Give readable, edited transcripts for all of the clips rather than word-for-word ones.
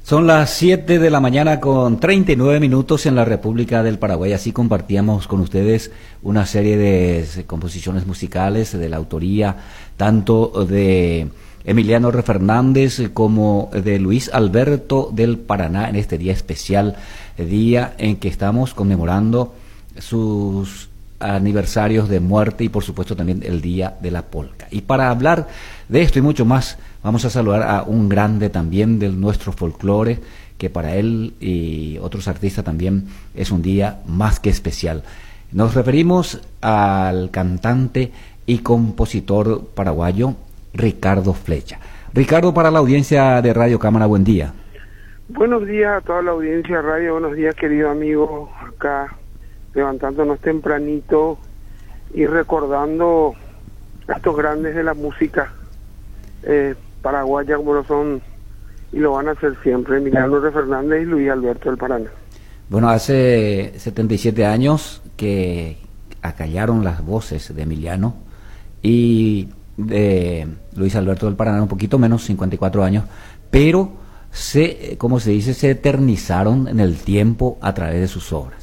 Son las 7 de la mañana con 39 minutos en la República del Paraguay. Así compartíamos con ustedes una serie de composiciones musicales de la autoría tanto de Emiliano R. Fernández como de Luis Alberto del Paraná en este día especial, día en que estamos conmemorando sus aniversarios de muerte y por supuesto también el Día de la Polca. Y para hablar de esto y mucho más, vamos a saludar a un grande también de nuestro folclore, que para él y otros artistas también es un día más que especial. Nos referimos al cantante y compositor paraguayo Ricardo Flecha. Ricardo, para la audiencia de Radio Cámara, buen día. Buenos días a toda la audiencia de radio, buenos días querido amigo, acá levantándonos tempranito y recordando a estos grandes de la música paraguaya como lo son y lo van a hacer siempre, Emiliano R. Fernández y Luis Alberto del Paraná. Bueno, hace 77 años que acallaron las voces de Emiliano y de Luis Alberto del Paraná, un poquito menos, 54 años, pero como se dice, se eternizaron en el tiempo a través de sus obras.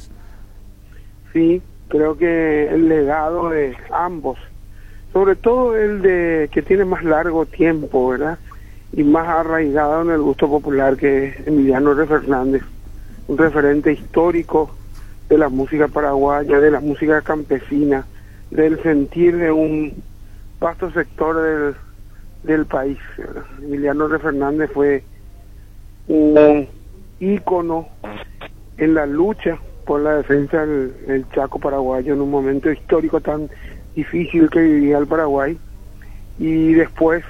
Sí, creo que el legado de ambos, sobre todo el de que tiene más largo tiempo, ¿verdad? Y más arraigado en el gusto popular, que es Emiliano R. Fernández, un referente histórico de la música paraguaya, de la música campesina, del sentir de un vasto sector del país, ¿verdad? Emiliano R. Fernández fue un ícono en la lucha por la defensa del Chaco paraguayo en un momento histórico tan difícil que vivía el Paraguay, y después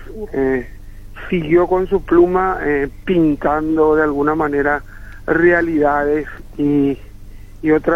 siguió con su pluma pintando de alguna manera realidades y otras